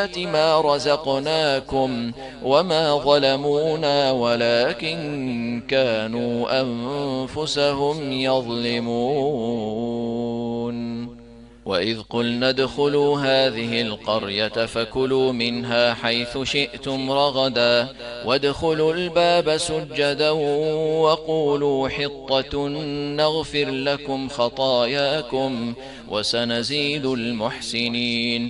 ما رزقناكم وما ظلمونا ولكن كانوا أنفسهم يظلمون. وإذ قلنا ادخلوا هذه القرية فكلوا منها حيث شئتم رغدا وادخلوا الباب سجدا وقولوا حطة نغفر لكم خطاياكم وسنزيد المحسنين.